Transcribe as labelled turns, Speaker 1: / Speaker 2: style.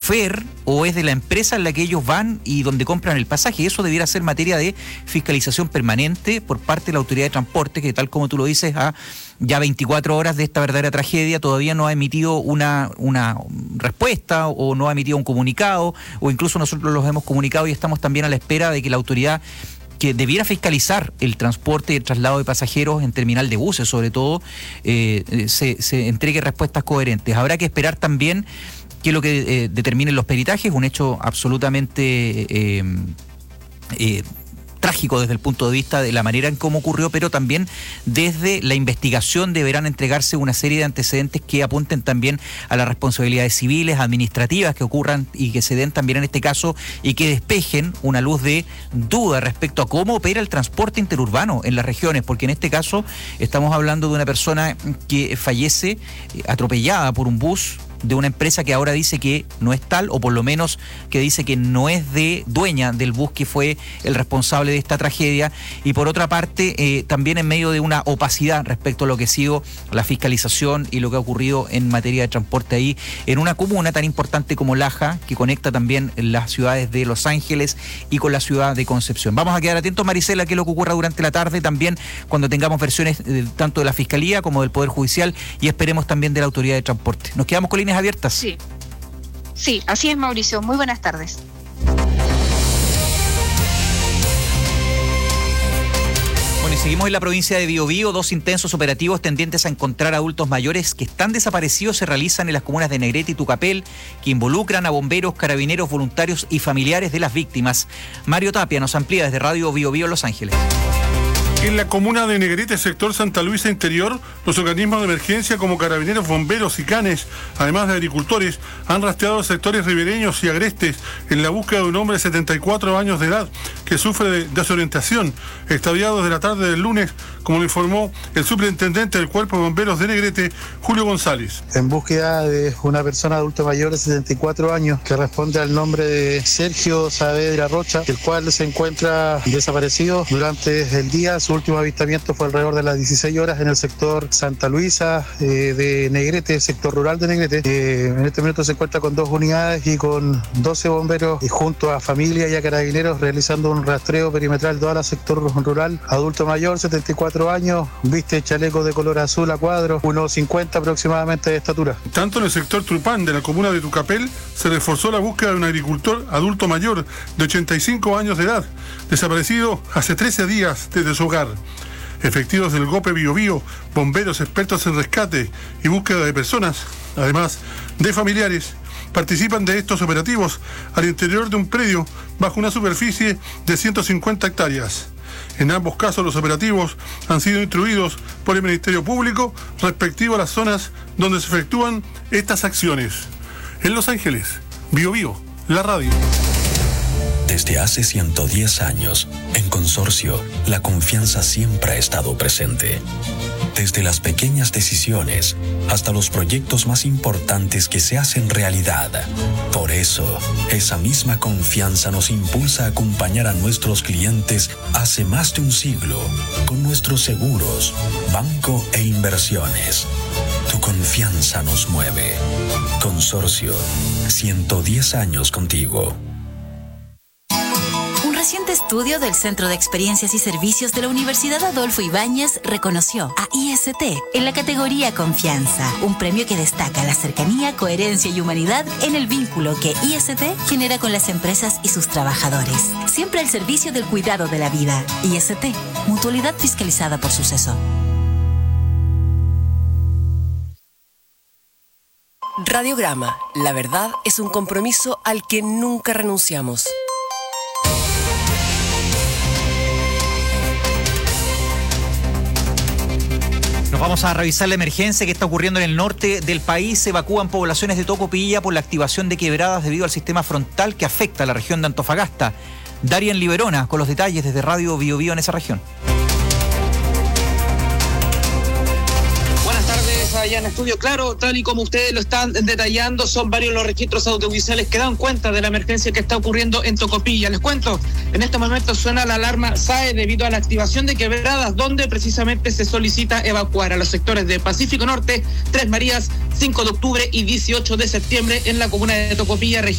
Speaker 1: chofer o es de la empresa en la que ellos van y donde compran el pasaje. Eso debiera ser materia de fiscalización permanente por parte de la Autoridad de Transporte, que tal como tú lo dices, a ya 24 horas de esta verdadera tragedia todavía no ha emitido una respuesta o no ha emitido un comunicado, o incluso nosotros los hemos comunicado y estamos también a la espera de que la autoridad, que debiera fiscalizar el transporte y el traslado de pasajeros en terminal de buses, sobre todo, se entregue respuestas coherentes. Habrá que esperar también que es lo que determinen los peritajes, un hecho absolutamente trágico desde el punto de vista de la manera en cómo ocurrió, pero también desde la investigación deberán entregarse una serie de antecedentes que apunten también a las responsabilidades civiles, administrativas que ocurran y que se den también en este caso y que despejen una luz de duda respecto a cómo opera el transporte interurbano en las regiones, porque en este caso estamos hablando de una persona que fallece atropellada por un bus de una empresa que ahora dice que no es tal, o por lo menos que dice que no es dueña del bus que fue el responsable de esta tragedia, y por otra parte también en medio de una opacidad respecto a lo que ha sido la fiscalización y lo que ha ocurrido en materia de transporte ahí, en una comuna tan importante como Laja, que conecta también las ciudades de Los Ángeles y con la ciudad de Concepción. Vamos a quedar atentos, Maricela, a qué es lo que ocurra durante la tarde, también cuando tengamos versiones tanto de la Fiscalía como del Poder Judicial, y esperemos también de la Autoridad de Transporte. Nos quedamos con líneas abiertas.
Speaker 2: Sí, así es, Mauricio. Muy buenas tardes.
Speaker 1: Bueno, y seguimos en la provincia de Biobío. 2 intensos operativos tendientes a encontrar adultos mayores que están desaparecidos se realizan en las comunas de Negrete y Tucapel, que involucran a bomberos, carabineros, voluntarios y familiares de las víctimas. Mario Tapia nos amplía desde Radio Biobío Los Ángeles.
Speaker 3: En la comuna de Negrete, sector Santa Luisa Interior, los organismos de emergencia como carabineros, bomberos y canes, además de agricultores, han rastreado sectores ribereños y agrestes en la búsqueda de un hombre de 74 años de edad que sufre de desorientación, extraviado desde la tarde del lunes, como lo informó el superintendente del Cuerpo de Bomberos de Negrete, Julio González.
Speaker 4: En búsqueda de una persona adulto mayor de 74 años que responde al nombre de Sergio Saavedra Rocha, el cual se encuentra desaparecido durante el día. Su último avistamiento fue alrededor de las 16 horas en el sector Santa Luisa de Negrete, el sector rural de Negrete. En este momento se encuentra con 2 unidades y con 12 bomberos y junto a familia y a carabineros realizando un rastreo perimetral de todo el sector rural. Adulto mayor, 74 años, viste chaleco de color azul a cuadros, unos 50 aproximadamente de estatura.
Speaker 3: Tanto en el sector Trupán de la comuna de Tucapel se reforzó la búsqueda de un agricultor adulto mayor de 85 años de edad, desaparecido hace 13 días desde su hogar. Efectivos del GOPE Biobío, bomberos expertos en rescate y búsqueda de personas, además de familiares, participan de estos operativos al interior de un predio bajo una superficie de 150 hectáreas. En ambos casos los operativos han sido instruidos por el Ministerio Público respectivo a las zonas donde se efectúan estas acciones. En Los Ángeles, Biobío, la radio.
Speaker 5: Desde hace 110 años, en Consorcio, la confianza siempre ha estado presente. Desde las pequeñas decisiones hasta los proyectos más importantes que se hacen realidad. Por eso, esa misma confianza nos impulsa a acompañar a nuestros clientes hace más de un siglo con nuestros seguros, banco e inversiones. Tu confianza nos mueve. Consorcio, 110 años contigo.
Speaker 6: Un reciente estudio del Centro de Experiencias y Servicios de la Universidad Adolfo Ibáñez reconoció a IST en la categoría Confianza, un premio que destaca la cercanía, coherencia y humanidad en el vínculo que IST genera con las empresas y sus trabajadores. Siempre al servicio del cuidado de la vida. IST, mutualidad fiscalizada por Suceso.
Speaker 7: Radiograma, la verdad es un compromiso al que nunca renunciamos.
Speaker 1: Nos vamos a revisar la emergencia que está ocurriendo en el norte del país. Se evacúan poblaciones de Tocopilla por la activación de quebradas debido al sistema frontal que afecta a la región de Antofagasta. Darian Liberona con los detalles desde Radio Biobío en esa región.
Speaker 8: Allá en estudio, claro, tal y como ustedes lo están detallando, son varios los registros audiovisuales que dan cuenta de la emergencia que está ocurriendo en Tocopilla. Les cuento, en este momento suena la alarma SAE debido a la activación de quebradas, donde precisamente se solicita evacuar a los sectores de Pacífico Norte, Tres Marías, 5 de octubre y 18 de septiembre en la comuna de Tocopilla, región